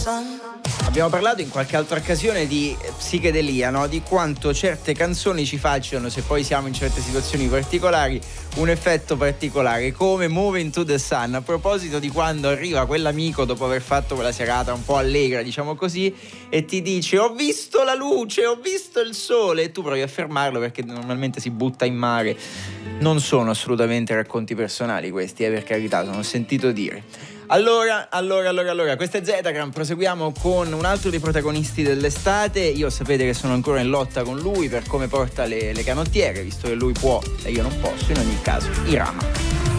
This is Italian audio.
Abbiamo parlato in qualche altra occasione di psichedelia, no? Di quanto certe canzoni ci facciano, se poi siamo in certe situazioni particolari, un effetto particolare, come Moving to the Sun. A proposito di quando arriva quell'amico dopo aver fatto quella serata un po' allegra, diciamo così, e ti dice: ho visto la luce, ho visto il sole, e tu provi a fermarlo perché normalmente si butta in mare. Non sono assolutamente racconti personali questi, per carità, sono sentito dire. Allora, questo è Zetagram, proseguiamo con un altro dei protagonisti dell'estate. Io sapete che sono ancora in lotta con lui per come porta le canottiere, visto che lui può e io non posso, in ogni caso, i Rama.